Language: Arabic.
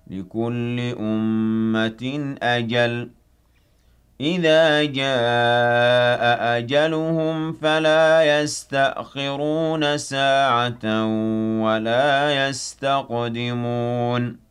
لِكُلِّ أُمَّةٍ أَجَلٌ ۚ إِذَا جَاءَ أَجَلُهُمْ فَلَا يَسْتَأْخِرُونَ سَاعَةً ۖ وَلَا يَسْتَقْدِمُونَ